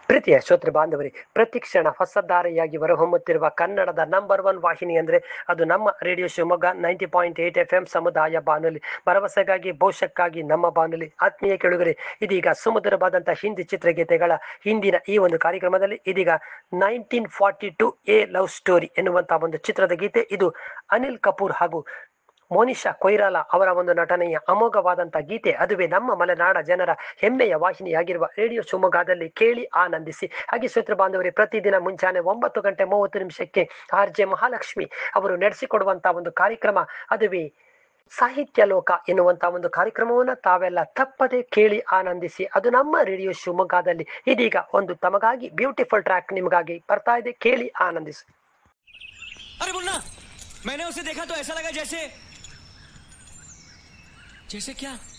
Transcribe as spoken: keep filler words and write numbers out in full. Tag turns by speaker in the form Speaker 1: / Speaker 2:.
Speaker 1: ಪ್ರೀತಿಯ ಶ್ರೋತೃ ಬಾಂಧವರೇ, ಪ್ರತಿಕ್ಷಣ ಹೊಸದಾರಿಯಾಗಿ ಹೊರಹೊಮ್ಮುತ್ತಿರುವ ಕನ್ನಡದ ನಂಬರ್ ಒನ್ ವಾಹಿನಿ ಅಂದರೆ ಅದು ನಮ್ಮ radio Shivamogga ninety point eight F M ಸಮುದಾಯ ಬಾನುಲಿ. ಭರವಸೆಗಾಗಿ ಭವಿಷ್ಯಕ್ಕಾಗಿ ನಮ್ಮ ಬಾನುಲಿ. ಆತ್ಮೀಯ ಕೆಳಗರೆ, ಇದೀಗ ಸುಮಧುರವಾದಂತಹ ಹಿಂದಿ ಚಿತ್ರಗೀತೆಗಳ ಹಿಂದಿನ ಈ ಒಂದು ಕಾರ್ಯಕ್ರಮದಲ್ಲಿ ಇದೀಗ nineteen forty to A love story ಎನ್ನುವಂತಹ ಒಂದು ಚಿತ್ರದ ಗೀತೆ. ಇದು ಅನಿಲ್ ಕಪೂರ್ ಹಾಗೂ ಮೋನಿಶಾ ಕೊಯ್ರಾಲಾ ಅವರ ಒಂದು ನಟನೆಯ ಅಮೋಘವಾದಂತಹ ಗೀತೆ. ಅದುವೇ ನಮ್ಮ ಮಲೆನಾಡ ಜನರ ಹೆಮ್ಮೆಯ ವಾಹಿನಿಯಾಗಿರುವ ರೇಡಿಯೋ ಶಿವಮೊಗ್ಗದಲ್ಲಿ ಕೇಳಿ ಆನಂದಿಸಿ. ಹಾಗೆ ಶ್ರೋತೃ ಬಾಂಧವರೇ, ಪ್ರತಿದಿನ ಮುಂಜಾನೆ ಒಂಬತ್ತು ಗಂಟೆ ಮೂವತ್ತು ನಿಮಿಷಕ್ಕೆ ಆರ್ ಜೆ ಮಹಾಲಕ್ಷ್ಮಿ ಅವರು ನಡೆಸಿಕೊಡುವಂತಹ ಒಂದು ಕಾರ್ಯಕ್ರಮ, ಅದುವೇ ಸಾಹಿತ್ಯ ಲೋಕ ಎನ್ನುವಂತಹ ಒಂದು ಕಾರ್ಯಕ್ರಮವನ್ನು ತಾವೆಲ್ಲ ತಪ್ಪದೆ ಕೇಳಿ ಆನಂದಿಸಿ. ಅದು ನಮ್ಮ ರೇಡಿಯೋ ಶಿವಮೊಗ್ಗದಲ್ಲಿ. ಇದೀಗ ಒಂದು ತಮಗಾಗಿ ಬ್ಯೂಟಿಫುಲ್ ಟ್ರ್ಯಾಕ್ ನಿಮಗಾಗಿ ಬರ್ತಾ ಇದೆ, ಕೇಳಿ ಆನಂದಿಸಿ.
Speaker 2: अरे मुन्ना, मैंने उसे देखा तो ऐसा लगा जैसे जैसे क्या